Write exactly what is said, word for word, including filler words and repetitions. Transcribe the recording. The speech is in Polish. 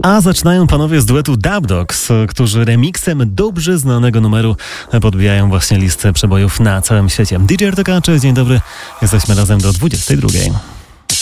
A zaczynają panowie z duetu Dub Dogs, którzy remiksem dobrze znanego numeru podbijają właśnie listę przebojów na całym świecie. D J Artokaczy, dzień dobry, jesteśmy razem do dwudziestej drugiej.